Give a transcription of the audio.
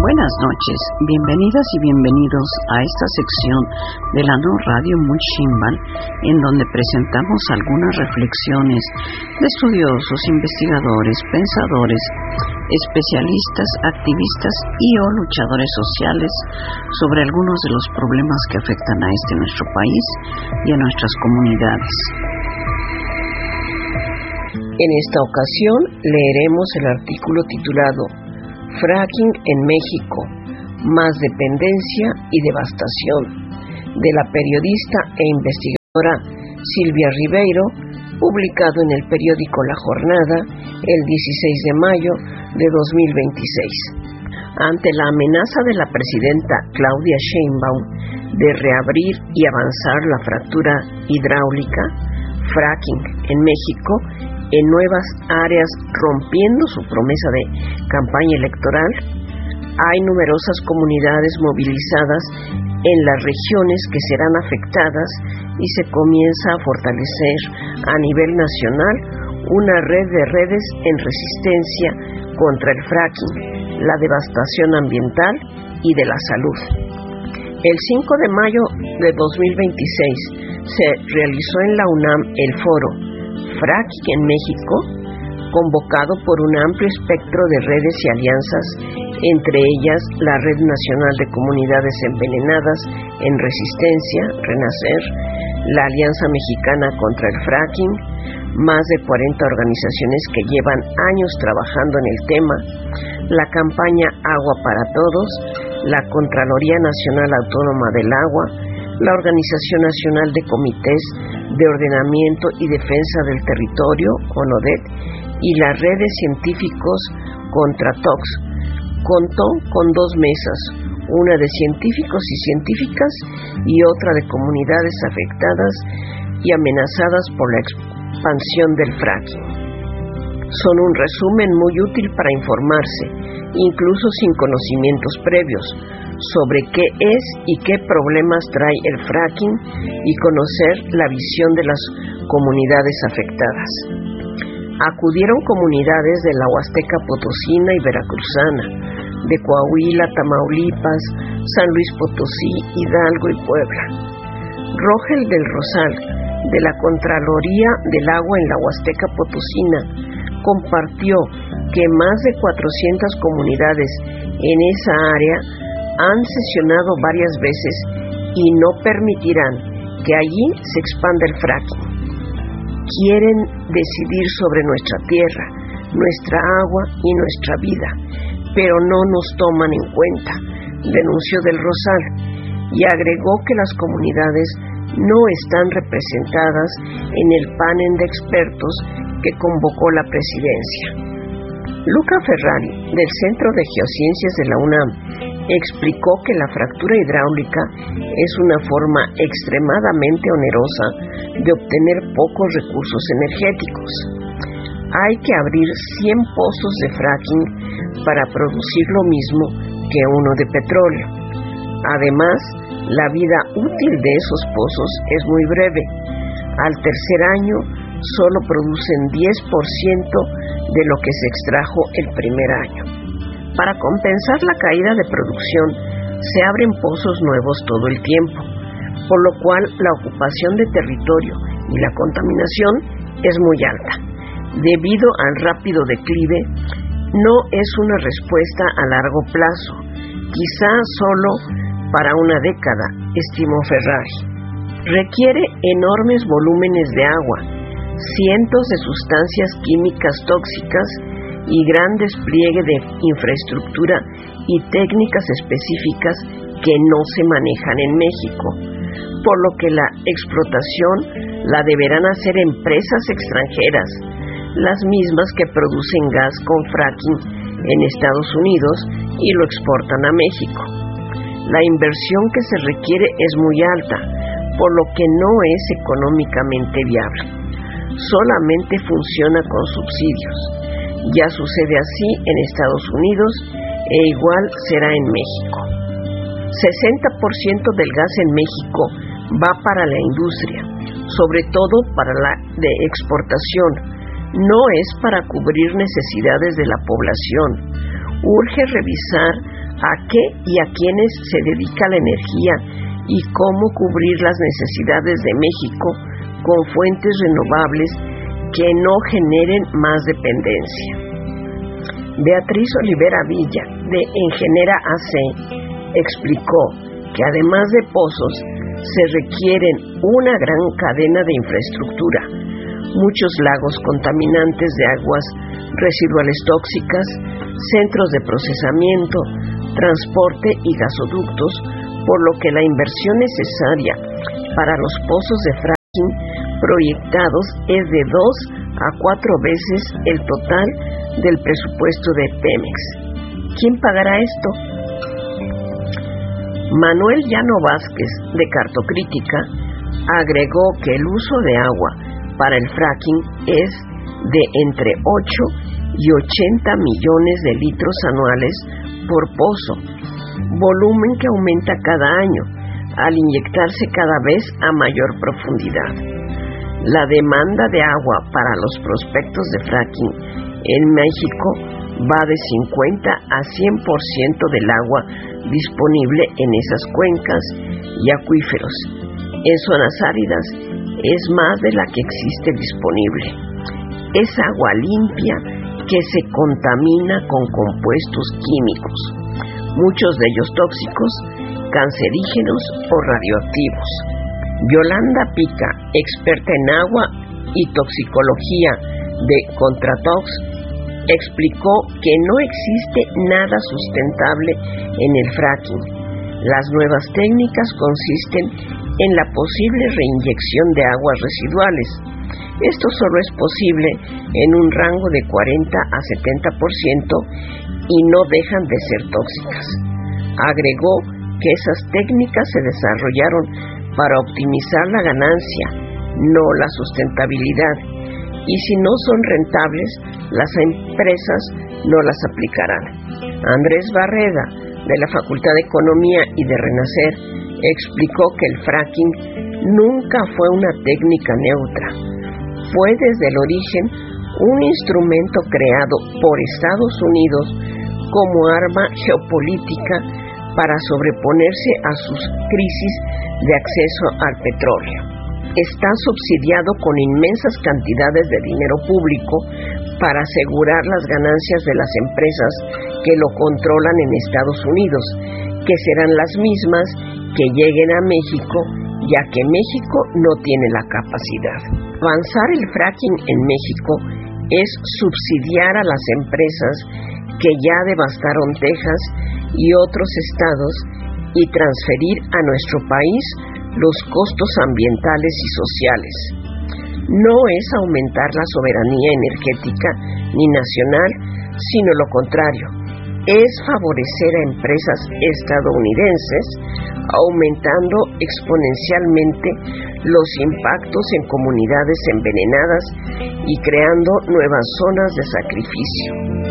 Buenas noches, bienvenidas y bienvenidos a esta sección de la No Radio Muchimbal, en donde presentamos algunas reflexiones de estudiosos, investigadores, pensadores, especialistas, activistas y o luchadores sociales sobre algunos de los problemas que afectan a nuestro país y a nuestras comunidades. En esta ocasión leeremos el artículo titulado Fracking en México, más dependencia y devastación, de la periodista e investigadora Silvia Ribeiro, publicado en el periódico La Jornada el 16 de mayo de 2026. Ante la amenaza de la presidenta Claudia Sheinbaum de reabrir y avanzar la fractura hidráulica, fracking en México, en nuevas áreas, rompiendo su promesa de campaña electoral, hay numerosas comunidades movilizadas en las regiones que serán afectadas y se comienza a fortalecer a nivel nacional una red de redes en resistencia contra el fracking, la devastación ambiental y de la salud. El 5 de mayo de 2026 se realizó en la UNAM el foro Fracking en México, convocado por un amplio espectro de redes y alianzas, entre ellas la Red Nacional de Comunidades Envenenadas en Resistencia, Renacer, la Alianza Mexicana contra el Fracking, más de 40 organizaciones que llevan años trabajando en el tema, la campaña Agua para Todos, la Contraloría Nacional Autónoma del Agua, la Organización Nacional de Comités de Ordenamiento y Defensa del Territorio, ONODET, y la Red de Científicos contra TOX. Contó con dos mesas, una de científicos y científicas y otra de comunidades afectadas y amenazadas por la expansión del fracking. Son un resumen muy útil para informarse, incluso sin conocimientos previos, sobre qué es y qué problemas trae el fracking y conocer la visión de las comunidades afectadas. Acudieron comunidades de la Huasteca Potosina y Veracruzana, de Coahuila, Tamaulipas, San Luis Potosí, Hidalgo y Puebla. Rogel del Rosal, de la Contraloría del Agua en la Huasteca Potosina, compartió que más de 400 comunidades en esa área han sesionado varias veces y no permitirán que allí se expanda el fracking. Quieren decidir sobre nuestra tierra, nuestra agua y nuestra vida, pero no nos toman en cuenta, denunció del Rosal, y agregó que las comunidades no están representadas en el panel de expertos que convocó la presidencia. Luca Ferrari, del Centro de Geociencias de la UNAM, explicó que la fractura hidráulica es una forma extremadamente onerosa de obtener pocos recursos energéticos. Hay que abrir 100 pozos de fracking para producir lo mismo que uno de petróleo. Además, la vida útil de esos pozos es muy breve. Al tercer año, solo producen 10% de lo que se extrajo el primer año. Para compensar la caída de producción, se abren pozos nuevos todo el tiempo, por lo cual la ocupación de territorio y la contaminación es muy alta. Debido al rápido declive, no es una respuesta a largo plazo, quizá solo para una década, estimó Ferrari. Requiere enormes volúmenes de agua, cientos de sustancias químicas tóxicas y gran despliegue de infraestructura y técnicas específicas que no se manejan en México, por lo que la explotación la deberán hacer empresas extranjeras, las mismas que producen gas con fracking en Estados Unidos y lo exportan a México. La inversión que se requiere es muy alta, por lo que no es económicamente viable. Solamente funciona con subsidios. Ya sucede así en Estados Unidos e igual será en México. 60% del gas en México va para la industria, sobre todo para la de exportación. No es para cubrir necesidades de la población. Urge revisar a qué y a quiénes se dedica la energía y cómo cubrir las necesidades de México con fuentes renovables que no generen más dependencia. Beatriz Olivera Villa, de Engenera AC, explicó que además de pozos, se requieren una gran cadena de infraestructura, muchos lagos contaminantes de aguas residuales tóxicas, centros de procesamiento, transporte y gasoductos, por lo que la inversión necesaria para los pozos de fracking proyectados es de 2 a 4 veces el total del presupuesto de Pemex. ¿Quién pagará esto? Manuel Llano Vázquez, de Cartocrítica, agregó que el uso de agua para el fracking es de entre 8 y 80 millones de litros anuales por pozo, volumen que aumenta cada año al inyectarse cada vez a mayor profundidad. La demanda de agua para los prospectos de fracking en México va de 50 a 100% del agua disponible en esas cuencas y acuíferos. En zonas áridas es más de la que existe disponible. Es agua limpia que se contamina con compuestos químicos, muchos de ellos tóxicos, cancerígenos o radioactivos. Yolanda Pica, experta en agua y toxicología de Contratox, explicó que no existe nada sustentable en el fracking. Las nuevas técnicas consisten en la posible reinyección de aguas residuales. Esto solo es posible en un rango de 40 a 70% y no dejan de ser tóxicas. Agregó que esas técnicas se desarrollaron para optimizar la ganancia, no la sustentabilidad, y si no son rentables, las empresas no las aplicarán. Andrés Barreda, de la Facultad de Economía y de Renacer, explicó que el fracking nunca fue una técnica neutra. Fue desde el origen un instrumento creado por Estados Unidos como arma geopolítica para sobreponerse a sus crisis de acceso al petróleo. Está subsidiado con inmensas cantidades de dinero público para asegurar las ganancias de las empresas que lo controlan en Estados Unidos, que serán las mismas que lleguen a México, ya que México no tiene la capacidad. Avanzar el fracking en México es subsidiar a las empresas que ya devastaron Texas y otros estados y transferir a nuestro país los costos ambientales y sociales. No es aumentar la soberanía energética ni nacional, sino lo contrario, es favorecer a empresas estadounidenses, aumentando exponencialmente los impactos en comunidades envenenadas y creando nuevas zonas de sacrificio.